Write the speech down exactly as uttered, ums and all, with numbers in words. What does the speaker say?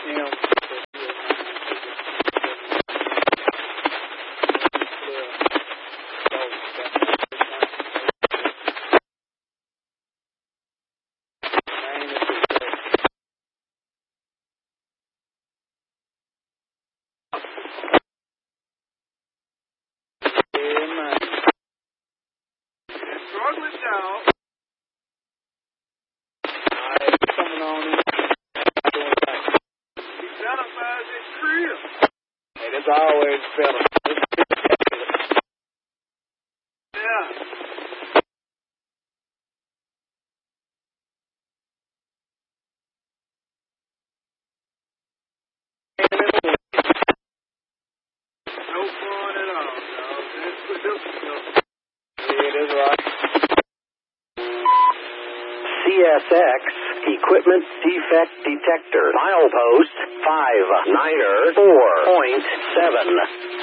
Yeah. Struggling down. Coming on in. He identifies his crib. Hey, it's always better. Yeah. No fun at all, dog. That's what this is about. Yeah, it is right. C S X Equipment Defect Detector. Milepost five niner four point seven.